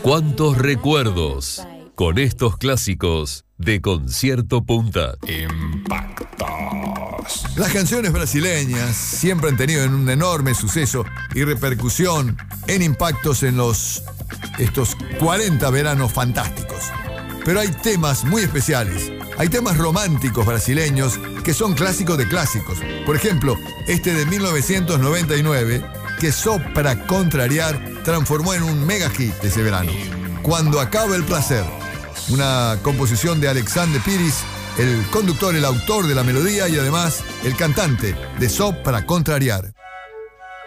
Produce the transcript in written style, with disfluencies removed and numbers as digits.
¿Cuántos recuerdos con estos clásicos de Concierto Punta? Impactos. Las canciones brasileñas siempre han tenido un enorme suceso y repercusión en impactos en estos 40 veranos fantásticos. Pero hay temas muy especiales. Hay temas románticos brasileños que son clásicos de clásicos. Por ejemplo, este de 1999, que Só Pra Contrariar transformó en un mega hit de ese verano. Cuando acaba el placer. Una composición de Alexandre Pires, el conductor, el autor de la melodía y además el cantante de Só Pra Contrariar.